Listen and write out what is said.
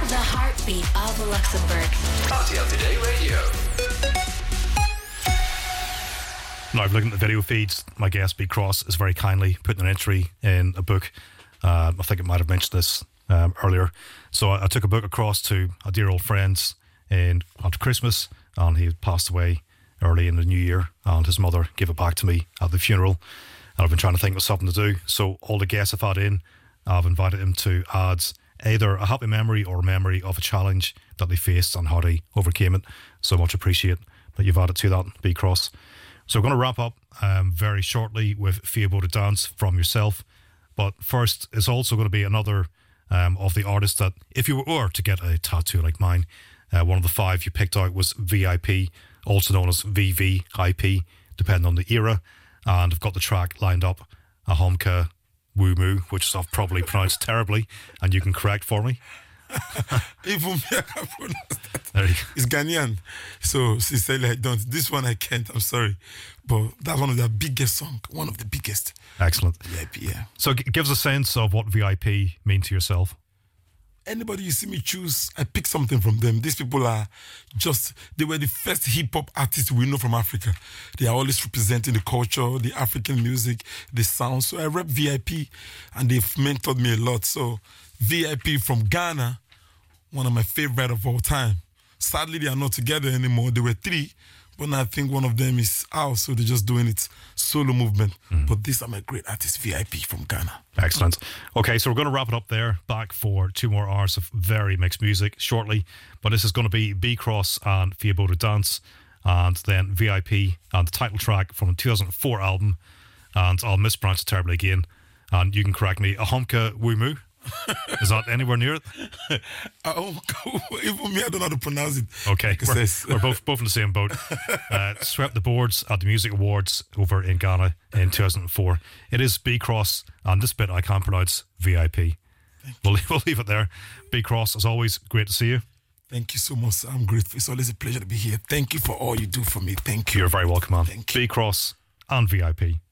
The heartbeat of Luxembourg. RTL Today Radio. Now, I've looked at the video feeds. My guest, B. Cross, is very kindly putting an entry in a book. I think it might have mentioned this earlier. So I took a book across to a dear old friend's after Christmas, and he passed away early in the new year, and his mother gave it back to me at the funeral. And I've been trying to think of something to do. So all the guests I've had in, I've invited him to add either a happy memory or a memory of a challenge that they faced and how they overcame it. So much appreciate that you've added to that, B. Cross. So we're going to wrap up very shortly with Fia Boda Dance from yourself. But first, it's also going to be another of the artists that, if you were to get a tattoo like mine, one of the 5 you picked out was VIP, also known as VVIP, depending on the era. And I've got the track lined up, Ahomka Woo Moo, which I've probably pronounced terribly, and you can correct for me. Even me, I can't pronounce that. There you go. It's Ghanaian. So sincerely, I don't. This one I can't. I'm sorry. But that's one of their biggest songs. One of the biggest. Excellent. VIP, yeah. So give us a sense of what VIP mean to yourself. Anybody you see me choose, I pick something from them. These people are they were the first hip-hop artists we know from Africa. They are always representing the culture, the African music, the sound. So I rep VIP, and they've mentored me a lot. So VIP from Ghana, one of my favorite of all time. Sadly, they are not together anymore. They were 3, but now I think one of them is out, so they're just doing it solo movement. But these are my great artists, VIP from Ghana. Excellent. Okay, so we're going to wrap it up there. Back for 2 more hours of very mixed music shortly. But this is going to be B. Cross and Fia Boda Dance, and then VIP and the title track from the 2004 album. And I'll mispronounce it terribly again, and you can correct me. Ahomka Woo Moo. Is that anywhere near it? Even me, I don't know how to pronounce it. Okay, we're both in the same boat. Swept the boards at the Music Awards over in Ghana in 2004. It is B. Cross, and this bit I can't pronounce, VIP. We'll leave it there. B. Cross, as always, great to see you. Thank you so much, sir. I'm grateful. It's always a pleasure to be here. Thank you for all you do for me. Thank you. You're very welcome, man. Thank you. B. Cross and VIP.